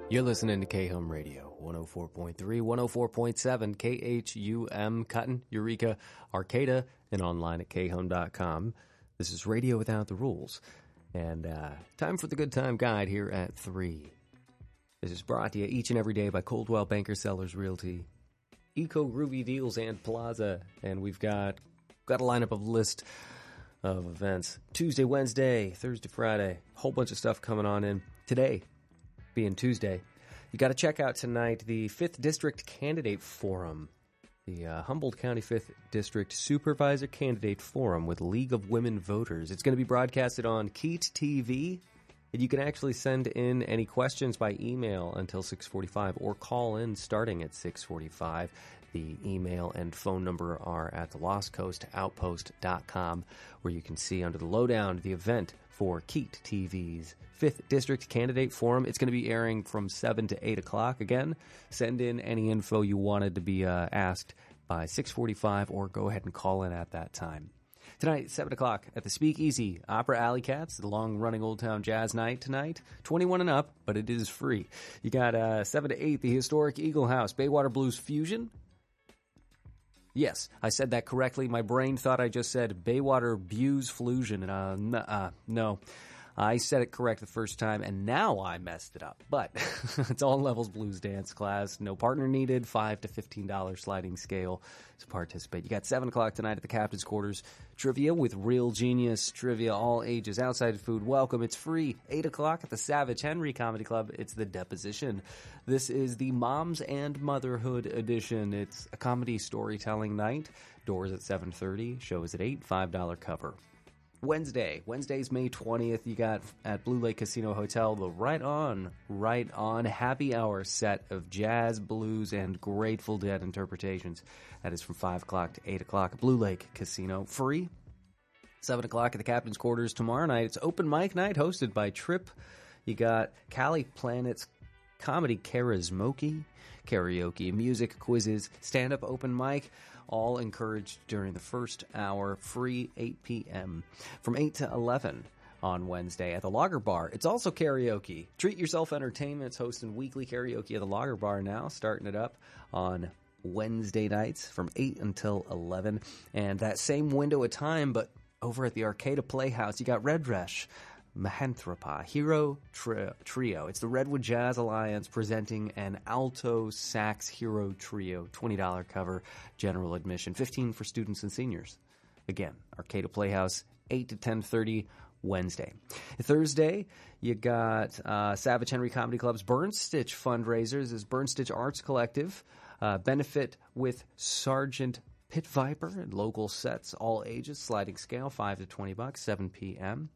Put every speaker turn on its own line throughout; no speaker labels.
You're listening to K-Hum Radio, 104.3, 104.7, KHUM, Cutton, Eureka, Arcata, and online at khum.com. This is Radio Without the Rules. And time for the Good Time Guide here at 3. This is brought to you each and every day by Coldwell Banker Sellers Realty, Eco Groovy Deals, and Plaza. And we've got a lineup of list of events. Tuesday, Wednesday, Thursday, Friday. A whole bunch of stuff coming on in. Today, being Tuesday, you got to check out tonight the 5th District Candidate Forum, the Humboldt County 5th District Supervisor Candidate Forum with League of Women Voters. It's going to be broadcasted on Keat TV, and you can actually send in any questions by email until 6:45 or call in starting at 6:45. The email and phone number are at the lostcoastoutpost.com, where you can see under the lowdown the event for Keat TV's 5th District Candidate Forum. It's going to be airing from 7 to 8 o'clock. Again, send in any info you wanted to be asked by 6:45 or go ahead and call in at that time. Tonight, 7 o'clock at the Speakeasy, Opera Alley Cats, the long-running Old Town Jazz Night tonight. 21 and up, but it is free. You got 7 to 8, the historic Eagle House, Baywater Blues Fusion. Yes, I said that correctly. My brain thought I just said Baywater Blues Fusion. No. I said it correct the first time, and now I messed it up. But it's all levels blues dance class. No partner needed. $5 to $15 sliding scale to participate. You got 7 o'clock tonight at the Captain's Quarters. Trivia with Real Genius. Trivia, all ages. Outside food. Welcome. It's free. 8 o'clock at the Savage Henry Comedy Club. It's The Deposition. This is the Moms and Motherhood edition. It's a comedy storytelling night. Doors at 7:30. Show is at 8. $5 cover. Wednesday's May 20th, you got at Blue Lake Casino Hotel the Right On happy hour set of jazz, blues, and Grateful Dead interpretations. That is from 5 o'clock to 8 o'clock at Blue Lake Casino. Free. 7 o'clock at the Captain's Quarters tomorrow night. It's open mic night hosted by Trip. You got Cali Planet's Comedy Karaoke, music, quizzes, stand-up open mic, all encouraged during the first hour, free 8 p.m. From 8 to 11 on Wednesday at the Lager Bar. It's also karaoke. Treat Yourself Entertainment's hosting weekly karaoke at the Lager Bar now, starting it up on Wednesday nights from 8 until 11. And that same window of time, but over at the Arcata Playhouse, you got Redresh Mahanthropa Hero Trio. It's the Redwood Jazz Alliance presenting an alto sax hero trio. $20 cover, general admission, $15 for students and seniors. Again, Arcata Playhouse, 8 to 10:30 Wednesday. Thursday, you got Savage Henry Comedy Club's Burn Stitch fundraisers. Is Burn Stitch Arts Collective benefit with Sergeant Pit Viper and local sets, all ages, sliding scale, $5 to $20, 7 p.m.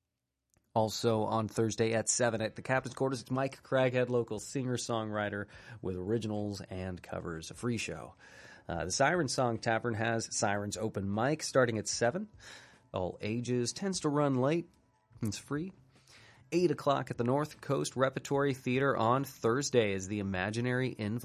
Also on Thursday at 7 at the Captain's Quarters, it's Mike Craghead, local singer-songwriter with originals and covers. A free show. The Siren Song Tavern has Sirens Open Mic starting at 7. All ages. Tends to run late. It's free. 8 o'clock at the North Coast Repertory Theater on Thursday is the Imaginary Envelope.